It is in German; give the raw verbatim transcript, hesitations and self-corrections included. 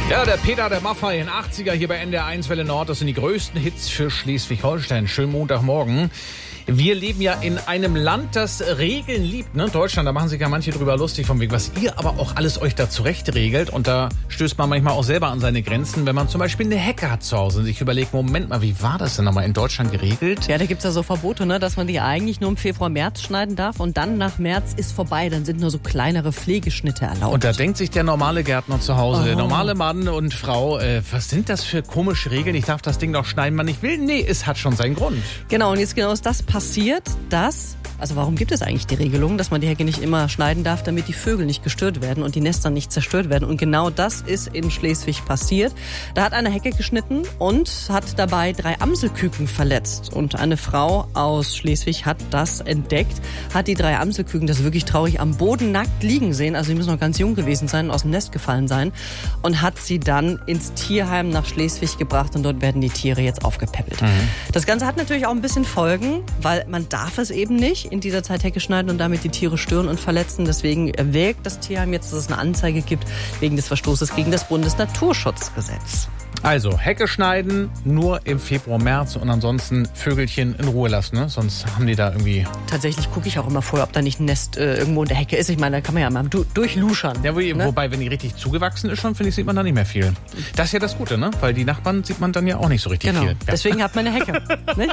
Ja, der Peter, der Maffay in achtziger hier bei N D R eins Welle Nord. Das sind die größten Hits für Schleswig-Holstein. Schönen Montagmorgen. Wir leben ja in einem Land, das Regeln liebt, ne? Deutschland, da machen sich ja manche drüber lustig, von wegen, was ihr aber auch alles euch da zurecht regelt. Und da stößt man manchmal auch selber an seine Grenzen, wenn man zum Beispiel eine Hecke hat zu Hause und sich überlegt, Moment mal, wie war das denn nochmal in Deutschland geregelt? Ja, da gibt's ja so Verbote, ne, dass man die eigentlich nur im Februar, März schneiden darf und dann nach März ist vorbei, dann sind nur so kleinere Pflegeschnitte erlaubt. Und da denkt sich der normale Gärtner zu Hause, Oh. der normale Mann und Frau, äh, was sind das für komische Regeln? Ich darf das Ding doch schneiden, wann ich will. Nee, es hat schon seinen Grund. Genau, und jetzt genau ist das passiert, dass, also warum gibt es eigentlich die Regelung, dass man die Hecke nicht immer schneiden darf, damit die Vögel nicht gestört werden und die Nester nicht zerstört werden. Und genau das ist in Schleswig passiert. Da hat eine Hecke geschnitten und hat dabei drei Amselküken verletzt. Und eine Frau aus Schleswig hat das entdeckt, hat die drei Amselküken, das ist wirklich traurig, am Boden nackt liegen sehen. Also die müssen noch ganz jung gewesen sein und aus dem Nest gefallen sein. Und hat sie dann ins Tierheim nach Schleswig gebracht und dort werden die Tiere jetzt aufgepäppelt. Mhm. Das Ganze hat natürlich auch ein bisschen Folgen, weil man darf es eben nicht in dieser Zeit Hecke schneiden und damit die Tiere stören und verletzen. Deswegen erwägt das Tierheim jetzt, dass es eine Anzeige gibt wegen des Verstoßes gegen das Bundesnaturschutzgesetz. Also, Hecke schneiden nur im Februar, März und ansonsten Vögelchen in Ruhe lassen, ne? Sonst haben die da irgendwie... Tatsächlich gucke ich auch immer vorher, ob da nicht ein Nest äh, irgendwo in der Hecke ist. Ich meine, da kann man ja mal du- durchluschern. Ja, wo, ne? Wobei, wenn die richtig zugewachsen ist schon, finde ich, sieht man da nicht mehr viel. Das ist ja das Gute, ne? Weil die Nachbarn sieht man dann ja auch nicht so richtig Genau. viel. Ja. Deswegen hat man eine Hecke. Ne?